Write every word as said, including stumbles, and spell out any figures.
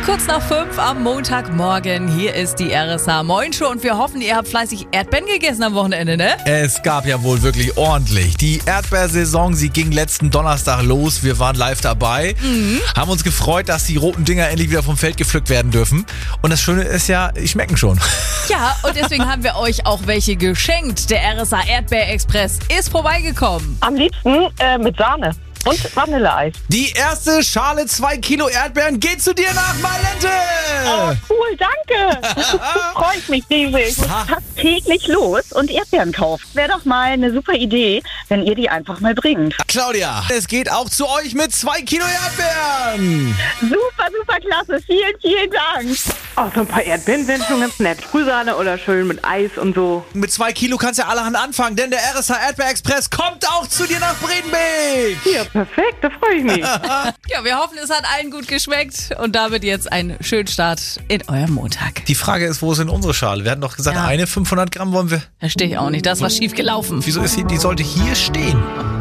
Kurz nach fünf am Montagmorgen. Hier ist die R S H Moin Show und wir hoffen, ihr habt fleißig Erdbeeren gegessen am Wochenende, ne? Es gab ja wohl wirklich ordentlich. Die Erdbeersaison, sie ging letzten Donnerstag los. Wir waren live dabei, mhm. haben uns gefreut, dass die roten Dinger endlich wieder vom Feld gepflückt werden dürfen. Und das Schöne ist ja, die schmecken schon. Ja, und deswegen haben wir euch auch welche geschenkt. Der R S H Erdbeer-Express ist vorbeigekommen. Am liebsten äh, mit Sahne. Und Vanilleeis. Die erste Schale zwei Kilo Erdbeeren geht zu dir nach Malente. Oh, cool, danke. Freut mich riesig. Fast täglich los und Erdbeeren kauft. Wäre doch mal eine super Idee, wenn ihr die einfach mal bringt. Claudia, es geht auch zu euch mit zwei Kilo Erdbeeren. Super, super klasse. Vielen, vielen Dank. Oh, so ein paar Erdbeeren wären schon ganz nett. Sprühsahne oder schön mit Eis und so. Mit zwei Kilo kannst du ja allerhand anfangen, denn der R S H Erdbeer-Express kommt auch zu dir nach Bredenbeek. Ja, perfekt, da freue ich mich. Ja, wir hoffen, es hat allen gut geschmeckt und damit jetzt einen schönen Start in eurem Montag. Die Frage ist, wo ist denn unsere Schale? Wir hatten doch gesagt, Ja. eine fünfhundert Gramm wollen wir. Verstehe ich auch nicht, das war schief gelaufen. Wieso ist sie, die sollte hier stehen?